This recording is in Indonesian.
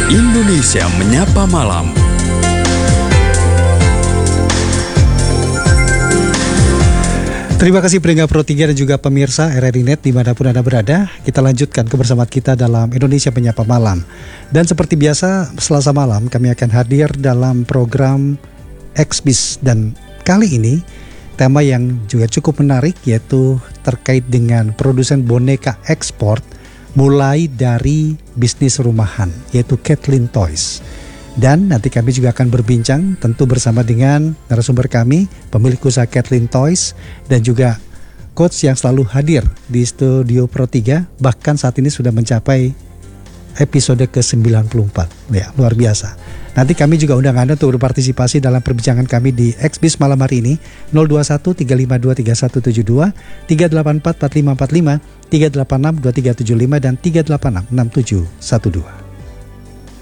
Indonesia Menyapa Malam. Terima kasih pendengar Pro 3 dan juga pemirsa RRI Net dimanapun Anda berada. Kita lanjutkan kebersamaan kita dalam Indonesia Menyapa Malam. Dan seperti biasa, Selasa malam kami akan hadir dalam program X-Biz. Dan kali ini tema yang juga cukup menarik, yaitu terkait dengan produsen boneka ekspor mulai dari bisnis rumahan, yaitu Kathleen Toys. Dan nanti kami juga akan berbincang tentu bersama dengan narasumber kami, pemilik usaha Kathleen Toys, dan juga coach yang selalu hadir di studio Pro 3, bahkan saat ini sudah mencapai episode ke-94. Ya, luar biasa. Nanti kami juga undang Anda untuk berpartisipasi dalam perbincangan kami di X-Biz malam hari ini, 021 352 3172, 384 4545, 386 2375 dan 386 6712.